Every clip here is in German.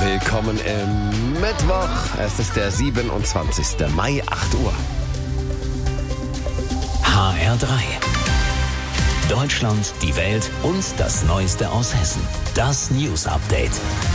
Willkommen im Mittwoch. Es ist der 27. Mai, 8 Uhr. HR3. Deutschland, die Welt und das Neueste aus Hessen. Das News Update.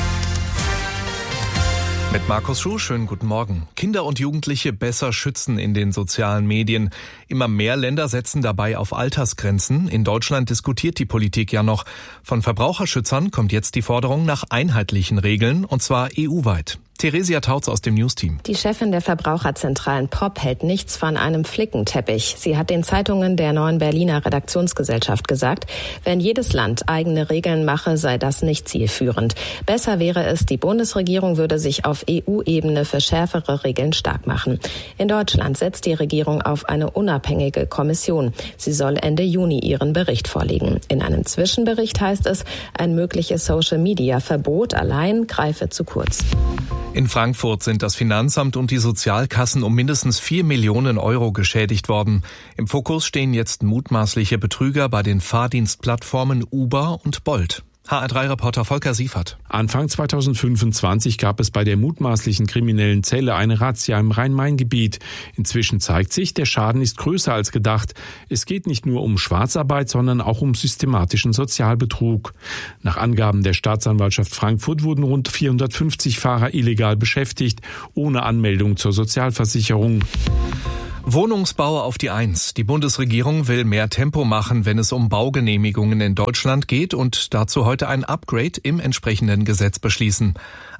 Mit Markus Schuh, schönen guten Morgen. Kinder und Jugendliche besser schützen in den sozialen Medien. Immer mehr Länder setzen dabei auf Altersgrenzen. In Deutschland diskutiert die Politik ja noch. Von Verbraucherschützern kommt jetzt die Forderung nach einheitlichen Regeln, und zwar EU-weit. Theresia Tautz aus dem News-Team. Die Chefin der Verbraucherzentralen POP hält nichts von einem Flickenteppich. Sie hat den Zeitungen der Neuen Berliner Redaktionsgesellschaft gesagt, wenn jedes Land eigene Regeln mache, sei das nicht zielführend. Besser wäre es, die Bundesregierung würde sich auf EU-Ebene für schärfere Regeln stark machen. In Deutschland setzt die Regierung auf eine unabhängige Kommission. Sie soll Ende Juni ihren Bericht vorlegen. In einem Zwischenbericht heißt es, ein mögliches Social-Media-Verbot allein greife zu kurz. In Frankfurt sind das Finanzamt und die Sozialkassen um mindestens 4 Millionen Euro geschädigt worden. Im Fokus stehen jetzt mutmaßliche Betrüger bei den Fahrdienstplattformen Uber und Bolt. HR3-Reporter Volker Siefert. Anfang 2025 gab es bei der mutmaßlichen kriminellen Zelle eine Razzia im Rhein-Main-Gebiet. Inzwischen zeigt sich, der Schaden ist größer als gedacht. Es geht nicht nur um Schwarzarbeit, sondern auch um systematischen Sozialbetrug. Nach Angaben der Staatsanwaltschaft Frankfurt wurden rund 450 Fahrer illegal beschäftigt, ohne Anmeldung zur Sozialversicherung. Wohnungsbau auf die Eins. Die Bundesregierung will mehr Tempo machen, wenn es um Baugenehmigungen in Deutschland geht und dazu heute ein Upgrade im entsprechenden Gesetz beschließen.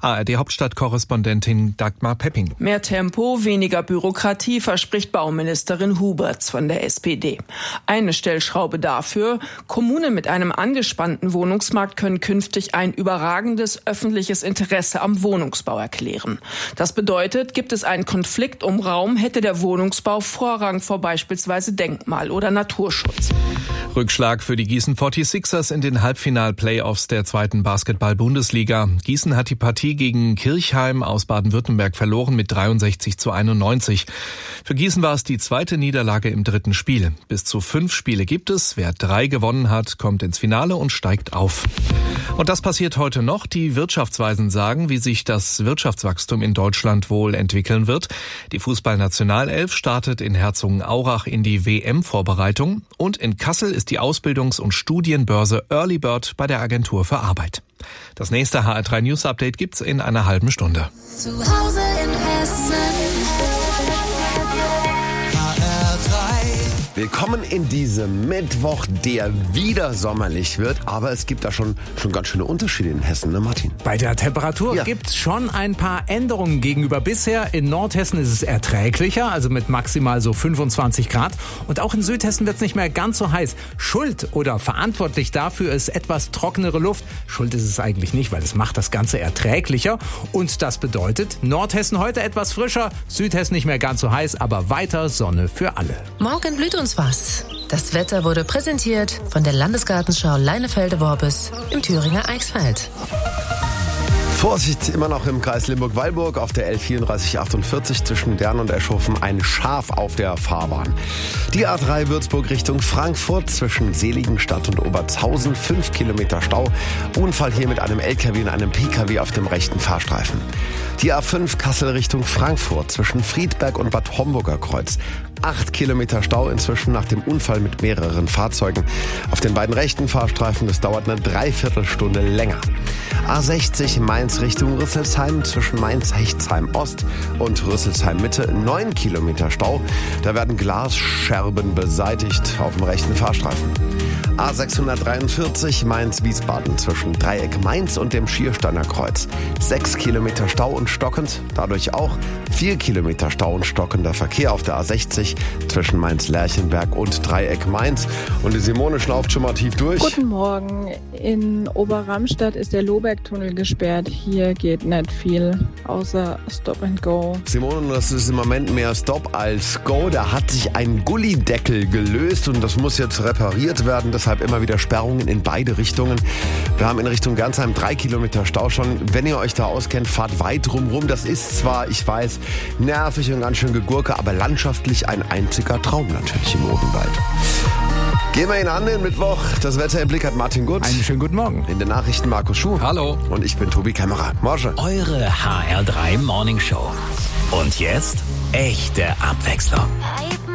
ARD-Hauptstadtkorrespondentin Dagmar Pepping. Mehr Tempo, weniger Bürokratie, verspricht Bauministerin Huberts von der SPD. Eine Stellschraube dafür: Kommunen mit einem angespannten Wohnungsmarkt können künftig ein überragendes öffentliches Interesse am Wohnungsbau erklären. Das bedeutet, gibt es einen Konflikt um Raum, hätte der Wohnungsbau Vorrang vor beispielsweise Denkmal- oder Naturschutz. Rückschlag für die Gießen 46ers in den Halbfinal-Playoffs der zweiten Basketball-Bundesliga. Gießen hat die Partie gegen Kirchheim aus Baden-Württemberg verloren mit 63-91. Für Gießen war es die zweite Niederlage im dritten Spiel. Bis zu 5 Spiele gibt es. Wer 3 gewonnen hat, kommt ins Finale und steigt auf. Und das passiert heute noch. Die Wirtschaftsweisen sagen, wie sich das Wirtschaftswachstum in Deutschland wohl entwickeln wird. Die Fußballnationalelf startet in Herzogenaurach in die WM-Vorbereitung. Und in Kassel ist die Ausbildungs- und Studienbörse Early Bird bei der Agentur für Arbeit. Das nächste HR3 News Update gibt's in einer halben Stunde. Zu Hause in Hessen. Willkommen in diesem Mittwoch, der wieder sommerlich wird. Aber es gibt da schon ganz schöne Unterschiede in Hessen, ne Martin? Bei der Temperatur gibt's schon ein paar Änderungen gegenüber bisher. In Nordhessen ist es erträglicher, also mit maximal so 25 Grad. Und auch in Südhessen wird's nicht mehr ganz so heiß. Schuld oder verantwortlich dafür ist etwas trockenere Luft. Schuld ist es eigentlich nicht, weil es macht das Ganze erträglicher. Und das bedeutet, Nordhessen heute etwas frischer, Südhessen nicht mehr ganz so heiß, aber weiter Sonne für alle. Morgen blüht uns was. Das Wetter wurde präsentiert von der Landesgartenschau Leinefelde-Worbis im Thüringer Eichsfeld. Vorsicht immer noch im Kreis Limburg-Weilburg auf der L3448 zwischen Dern und Eschhofen ein Schaf auf der Fahrbahn. Die A3 Würzburg Richtung Frankfurt zwischen Seligenstadt und Obertshausen 5 Kilometer Stau. Unfall hier mit einem LKW und einem PKW auf dem rechten Fahrstreifen. Die A5 Kassel Richtung Frankfurt zwischen Friedberg und Bad Homburger Kreuz. 8 Kilometer Stau inzwischen nach dem Unfall mit mehreren Fahrzeugen. Auf den beiden rechten Fahrstreifen, das dauert eine Dreiviertelstunde länger. A60 Mainz Richtung Rüsselsheim zwischen Mainz-Hechtsheim Ost und Rüsselsheim Mitte 9 Kilometer Stau. Da werden Glasscherben beseitigt auf dem rechten Fahrstreifen. A643 Mainz-Wiesbaden zwischen Dreieck Mainz und dem Schiersteiner Kreuz. 6 Kilometer Stau und stockend, dadurch auch 4 Kilometer Stau und stockender Verkehr auf der A60 zwischen Mainz-Lerchenberg und Dreieck Mainz. Und die Simone schnauft schon mal tief durch. Guten Morgen. In Oberramstadt ist der Lohbergtunnel gesperrt. Hier geht nicht viel, außer Stop and Go. Simone, das ist im Moment mehr Stop als Go. Da hat sich ein Gullideckel gelöst und das muss jetzt repariert werden. Deshalb immer wieder Sperrungen in beide Richtungen. Wir haben in Richtung Gernsheim 3 Kilometer Stau schon. Wenn ihr euch da auskennt, fahrt weit drumrum. Das ist zwar, ich weiß, nervig und ganz schön Gegurke, aber landschaftlich ein einziger Traum natürlich im Odenwald. Gehen wir ihn an, den Mittwoch. Das Wetter im Blick hat Martin Gut. Einen schönen guten Morgen. In den Nachrichten Markus Schuh. Hallo. Und ich bin Tobi Kämmerer. Morgen. Eure HR3 Morning Show. Und jetzt echte Abwechslung.